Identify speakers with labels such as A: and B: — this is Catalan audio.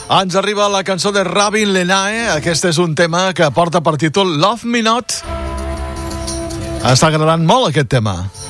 A: Ens arriba la cançó de Rabin Lenae. Aquest és un tema que porta per títol Love Me Not. Està agradant molt aquest tema.